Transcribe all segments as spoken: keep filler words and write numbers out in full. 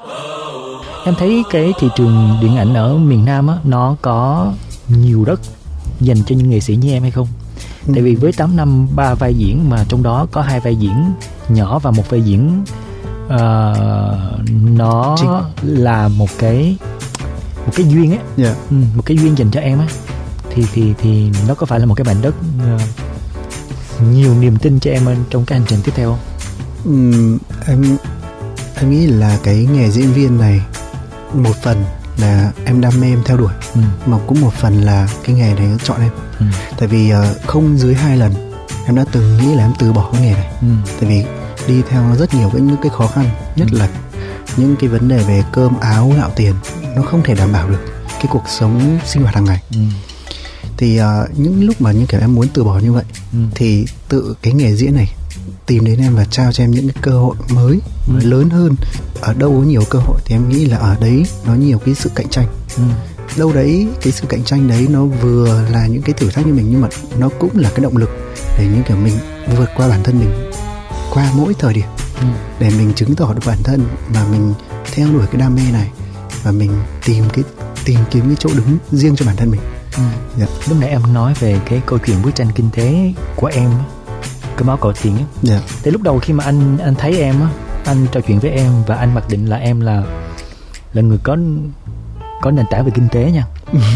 Em thấy cái thị trường điện ảnh ở miền Nam á, nó có nhiều đất dành cho những nghệ sĩ như em hay không? Ừ. Tại vì với tám năm ba vai diễn mà trong đó có hai vai diễn nhỏ và một vai diễn uh, nó Chính. là một cái một cái duyên á, yeah. ừ, một cái duyên dành cho em á, thì thì thì nó có phải là một cái mảnh đất uh, nhiều niềm tin cho em trong cái hành trình tiếp theo không? Ừ, em em nghĩ là cái nghề diễn viên này một phần là em đam mê, em theo đuổi, ừ. mà cũng một phần là cái nghề này nó chọn em. ừ. Tại vì uh, không dưới hai lần em đã từng nghĩ là em từ bỏ cái nghề này. ừ. Tại vì đi theo rất nhiều cái, những cái khó khăn, nhất ừ. là những cái vấn đề về cơm áo gạo tiền, nó không thể đảm bảo được cái cuộc sống sinh hoạt hàng ngày. ừ. Thì uh, những lúc mà như kiểu em muốn từ bỏ như vậy, ừ. thì tự cái nghề diễn này tìm đến em và trao cho em những cái cơ hội mới, ừ. lớn hơn. Ở đâu có nhiều cơ hội thì em nghĩ là ở đấy nó nhiều cái sự cạnh tranh. ừ. Đâu đấy cái sự cạnh tranh đấy nó vừa là những cái thử thách như mình, nhưng mà nó cũng là cái động lực để những kiểu mình vượt qua bản thân mình qua mỗi thời điểm, ừ. để mình chứng tỏ được bản thân mà mình theo đuổi cái đam mê này và mình tìm cái tìm kiếm cái chỗ đứng riêng cho bản thân mình. ừ. dạ. Lúc nãy em nói về cái câu chuyện bức tranh kinh tế của em, Cơm Áo Gạo Tiền á. Dạ. Thì lúc đầu khi mà anh anh thấy em á, anh trò chuyện với em và anh mặc định là em là là người có có nền tảng về kinh tế nha.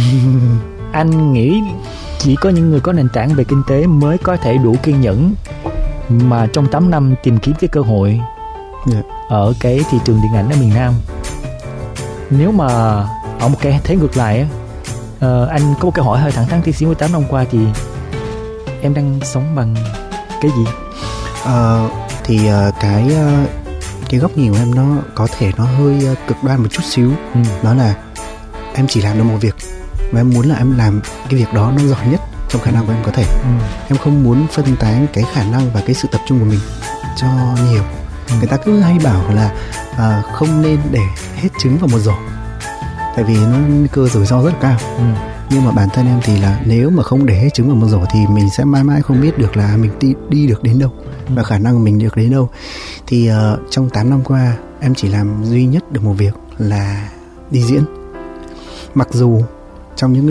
Anh nghĩ chỉ có những người có nền tảng về kinh tế mới có thể đủ kiên nhẫn mà trong tám năm tìm kiếm cái cơ hội yeah. ở cái thị trường điện ảnh ở miền Nam. Nếu mà ở một cái thế ngược lại á, uh, anh có một cái hỏi hơi thẳng thắn tí xíu, tám năm qua thì em đang sống bằng cái gì? Uh, thì uh, cái uh, cái góc nhìn của em nó có thể nó hơi uh, cực đoan một chút xíu. ừ. Đó là em chỉ làm được một việc và em muốn là em làm cái việc đó nó giỏi nhất trong khả năng của em có thể. ừ. Em không muốn phân tán cái khả năng và cái sự tập trung của mình cho nhiều. ừ. Người ta cứ hay bảo là uh, không nên để hết trứng vào một rổ, tại vì nó nguy cơ rủi ro rất là cao. ừ. Nhưng mà bản thân em thì là nếu mà không để hết trứng vào một rổ thì mình sẽ mãi mãi không biết được là mình đi, đi được đến đâu, ừ. và khả năng mình được đến đâu. Thì uh, trong tám năm qua em chỉ làm duy nhất được một việc là đi diễn. Mặc dù trong những